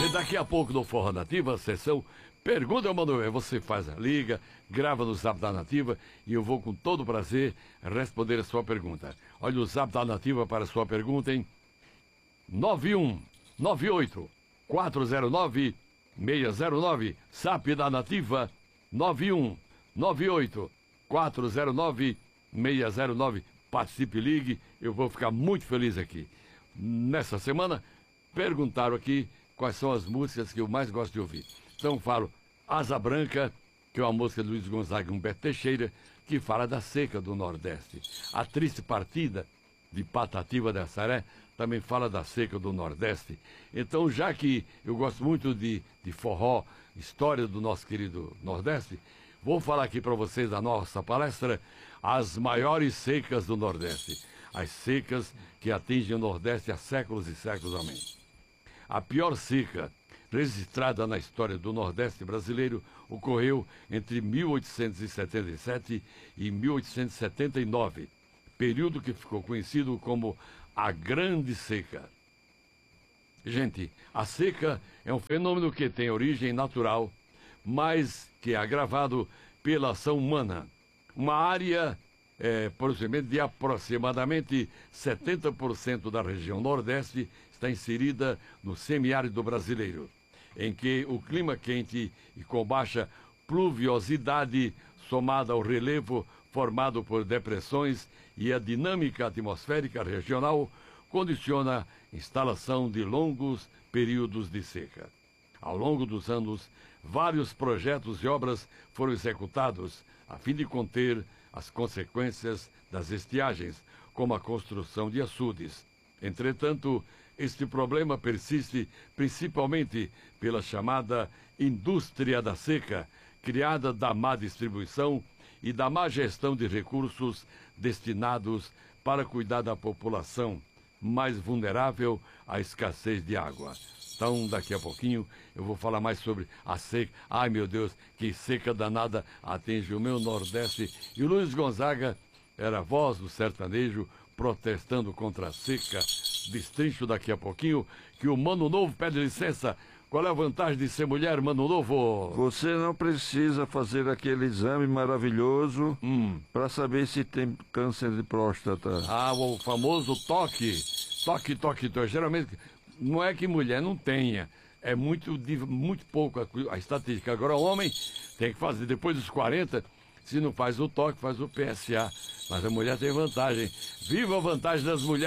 E daqui a pouco no Forró Nativa, a sessão Pergunta ao Manuel. Você faz a liga, grava no Zap da Nativa e eu vou com todo prazer responder a sua pergunta. Olha o Zap da Nativa para a sua pergunta, hein? 9198 409 609. Zap da Nativa 9198 409 609. Participe, ligue, eu vou ficar muito feliz aqui. Nessa semana, perguntaram aqui quais são as músicas que eu mais gosto de ouvir. Então falo Asa Branca, que é uma música de Luiz Gonzaga e Humberto Teixeira, que fala da seca do Nordeste. A Triste Partida, de Patativa da Saré, também fala da seca do Nordeste. Então, já que eu gosto muito de forró, história do nosso querido Nordeste, vou falar aqui para vocês da nossa palestra, as maiores secas do Nordeste. As secas que atingem o Nordeste há séculos e séculos, amém. A pior seca registrada na história do Nordeste brasileiro ocorreu entre 1877 e 1879, período que ficou conhecido como a Grande Seca. Gente, a seca é um fenômeno que tem origem natural, mas que é agravado pela ação humana. Uma área, por exemplo, de aproximadamente 70% da região Nordeste está inserida no semiárido brasileiro, em que o clima quente e com baixa pluviosidade, somada ao relevo formado por depressões e a dinâmica atmosférica regional, condiciona a instalação de longos períodos de seca. Ao longo dos anos, vários projetos e obras foram executados a fim de conter as consequências das estiagens, como a construção de açudes. Entretanto, este problema persiste principalmente pela chamada indústria da seca, criada da má distribuição e da má gestão de recursos destinados para cuidar da população mais vulnerável à escassez de água. Então, daqui a pouquinho, eu vou falar mais sobre a seca. Ai, meu Deus, que seca danada atinge o meu Nordeste. E o Luiz Gonzaga era a voz do sertanejo protestando contra a seca. Destrincho daqui a pouquinho, que o Mano Novo pede licença. Qual é a vantagem de ser mulher, Mano Novo? Você não precisa fazer aquele exame maravilhoso para saber se tem câncer de próstata. Ah, o famoso toque. Toque. Geralmente, não é que mulher não tenha. É muito pouco a estatística. Agora, o homem tem que fazer depois dos 40, se não faz o toque, faz o PSA. Mas a mulher tem vantagem. Viva a vantagem das mulheres!